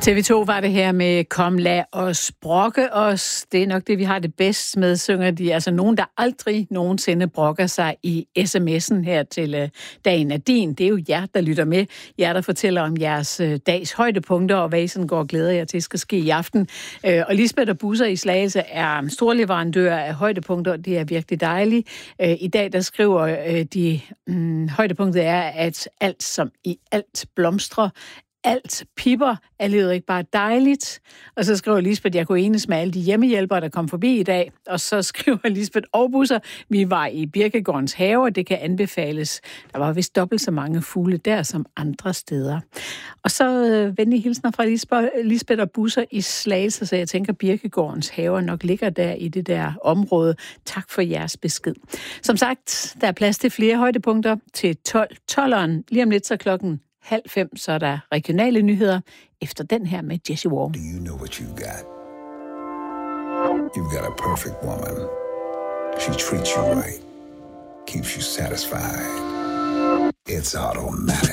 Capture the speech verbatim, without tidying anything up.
T V to var det her med Kom lad os brokke os. Det er nok det, vi har det bedst med, synger de. Altså nogen, der aldrig nogensinde brokker sig i sms'en her til uh, Dagen er din. Det er jo jer, der lytter med. Jer, der fortæller om jeres uh, dags højdepunkter, og hvad I sådan går og glæder jer til skal ske i aften. Uh, og Lisbeth og Busser i Slagelse er storleverandør af højdepunkter, og det er virkelig dejligt. Uh, I dag, der skriver uh, de, um, højdepunktet er, at alt som i alt blomstrer, alt pipper, er livet ikke bare dejligt. Og så skriver Lisbeth, jeg kunne enes med alle de hjemmehjælpere, der kom forbi i dag. Og så skriver Lisbeth og Busser, vi var i Birkegårdens have, og det kan anbefales. Der var vist dobbelt så mange fugle der som andre steder. Og så øh, venlige hilsner fra Lisbeth, Lisbeth og Busser i Slagelse, så jeg tænker, Birkegårdens have nok ligger der i det der område. Tak for jeres besked. Som sagt, der er plads til flere højdepunkter til tolv tolleren. Lige om lidt så klokken halv fem, så er der regionale nyheder efter den her med Jessie Wong. Do you know what you got? You've got a perfect woman. She treats you right, keeps you satisfied. It's automatic.